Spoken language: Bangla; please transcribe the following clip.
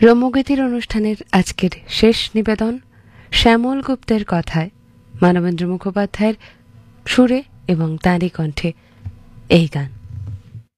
রম্যগীতির অনুষ্ঠানের আজকের শেষ নিবেদন শ্যামল গুপ্তের কথায় মানবেন্দ্র মুখোপাধ্যায়ের সুরে এবং তাঁরই কণ্ঠে এই গান।